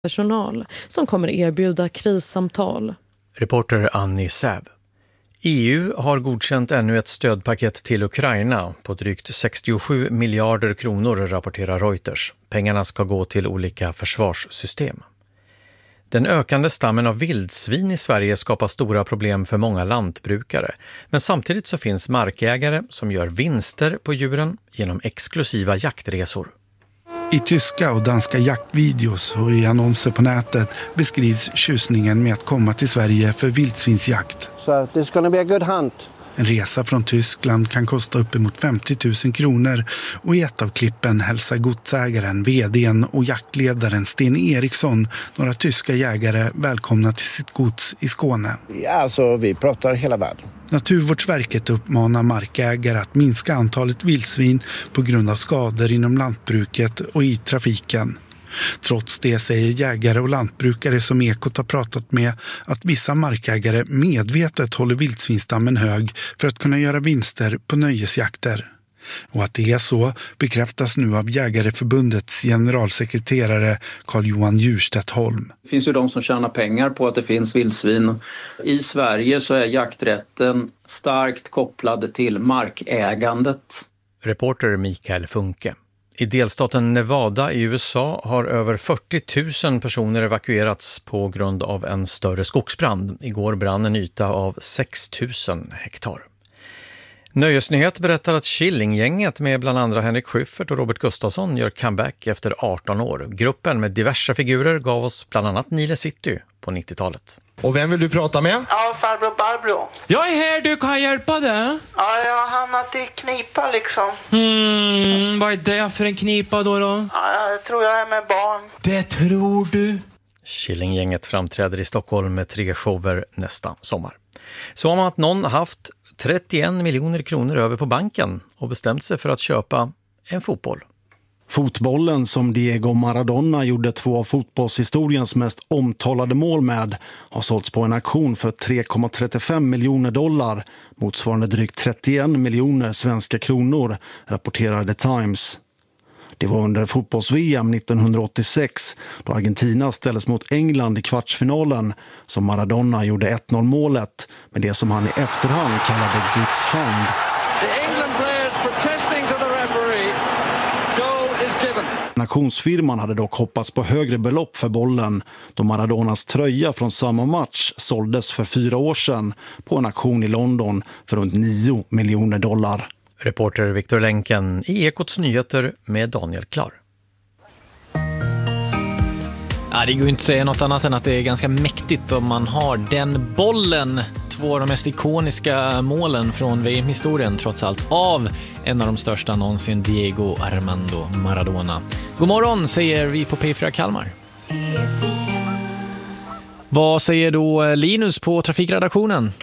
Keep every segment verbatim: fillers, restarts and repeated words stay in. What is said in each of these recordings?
personal som kommer erbjuda krissamtal. Reporter Annie Säv. E U har godkänt ännu ett stödpaket till Ukraina på drygt sextiosju miljarder kronor, rapporterar Reuters. Pengarna ska gå till olika försvarssystem. Den ökande stammen av vildsvin i Sverige skapar stora problem för många lantbrukare. Men samtidigt så finns markägare som gör vinster på djuren genom exklusiva jaktresor. I tyska och danska jaktvideos och i annonser på nätet beskrivs tjusningen med att komma till Sverige för vildsvinsjakt. So it's going to be a good hunt. En resa från Tyskland kan kosta uppemot femtio tusen kronor och i ett av klippen hälsar godsägaren, vdn och jaktledaren Sten Eriksson några tyska jägare välkomna till sitt gods i Skåne. Ja, alltså vi pratar hela världen. Naturvårdsverket uppmanar markägare att minska antalet vildsvin på grund av skador inom lantbruket och i trafiken. Trots det säger jägare och lantbrukare som Ekot har pratat med att vissa markägare medvetet håller vildsvinstammen hög för att kunna göra vinster på nöjesjakter. Och att det är så bekräftas nu av Jägareförbundets generalsekreterare Carl-Johan Djurstedt Holm. Det finns ju de som tjänar pengar på att det finns vildsvin. I Sverige så är jakträtten starkt kopplad till markägandet. Reporter Mikael Funke. I delstaten Nevada i U S A har över fyrtio tusen personer evakuerats på grund av en större skogsbrand. Igår brann en yta av sex tusen hektar. Nöjesnyhet berättar att Killinggänget med bland andra Henrik Schyffert och Robert Gustafsson gör comeback efter arton år. Gruppen med diverse figurer gav oss bland annat Nile City på nittiotalet. Och vem vill du prata med? Ja, farbror Barbro. Jag är här, du kan hjälpa dig. Ja, jag har hamnat i knipa liksom. Hmm, vad är det för en knipa då då? Ja, jag tror jag är med barn. Det tror du. Killinggänget framträder i Stockholm med tre shower nästa sommar. Så om att någon haft trettioen miljoner kronor över på banken och bestämt sig för att köpa en fotboll. Fotbollen som Diego Maradona gjorde två av fotbollshistoriens mest omtalade mål med har sålts på en auktion för tre komma trettiofem miljoner dollar, motsvarande drygt trettioen miljoner svenska kronor, rapporterar The Times. Det var under fotbolls-V M nittonhundraåttiosex då Argentina ställdes mot England i kvartsfinalen som Maradona gjorde ett noll målet med det som han i efterhand kallade Guds hand. The England players protesting to the referee. Goal is given. Auktionsfirman hade dock hoppats på högre belopp för bollen då Maradonas tröja från samma match såldes för fyra år sedan på en auktion i London för runt nio miljoner dollar. Reporter Viktor Länken i Ekots nyheter med Daniel Klar. Ja, det går ju inte att säga något annat än att det är ganska mäktigt om man har den bollen. Två av de mest ikoniska målen från V M-historien trots allt av en av de största någonsin, Diego Armando Maradona. God morgon säger vi på P fyra Kalmar. Vad säger då Linus på trafikredaktionen?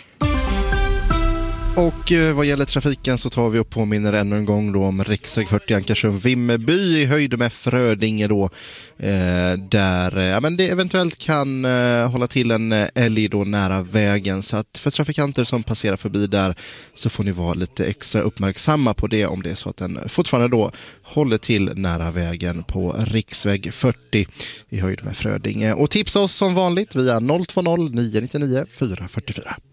Och vad gäller trafiken så tar vi upp påminner ännu en gång då om riksväg fyrtio Ankarsund-Vimmerby i höjd med Frödinge då, eh, där ja, men det eventuellt kan eh, hålla till en älg då nära vägen, så att för trafikanter som passerar förbi där så får ni vara lite extra uppmärksamma på det om det är så att den fortfarande då håller till nära vägen på riksväg fyrtio i höjd med Frödinge. Och tipsa oss som vanligt via noll två noll nio nio nio fyra fyra fyra.